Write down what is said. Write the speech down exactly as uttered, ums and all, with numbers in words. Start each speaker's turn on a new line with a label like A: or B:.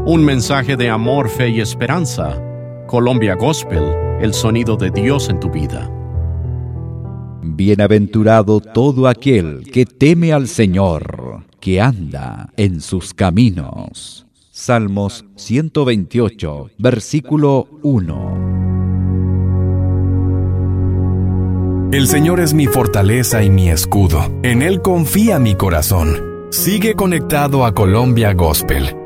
A: Un mensaje de amor, fe y esperanza. Colombia Gospel, el sonido de Dios en tu vida.
B: Bienaventurado todo aquel que teme al Señor, que anda en sus caminos. Salmos ciento veintiocho, versículo uno.
C: El Señor es mi fortaleza y mi escudo. En Él confía mi corazón. Sigue conectado a Colombia Gospel.